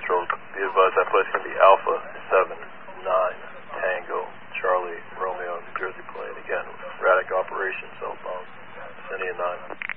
Central. Be advised that place can be Alpha 79 Tango Charlie Romeo New Jersey plane. Again, erratic operation, cell phone, Cynthia 9.